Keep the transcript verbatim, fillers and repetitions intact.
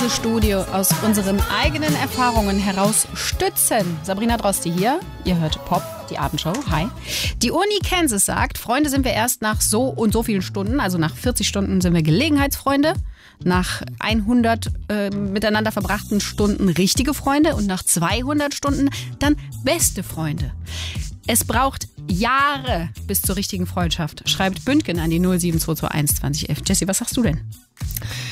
diese Studie aus unseren eigenen Erfahrungen heraus stützen. Sabrina Drosti hier. Ihr hört Pop, die Abendshow. Hi. Die Uni Kansas sagt, Freunde sind wir erst nach so und so vielen Stunden, also nach vierzig Stunden sind wir Gelegenheitsfreunde, nach hundert äh, miteinander verbrachten Stunden richtige Freunde und nach zweihundert Stunden dann beste Freunde. Es braucht Jahre bis zur richtigen Freundschaft, schreibt Bündgen an die null sieben zwei zwei eins zwanzig elf. Jessie, was sagst du denn?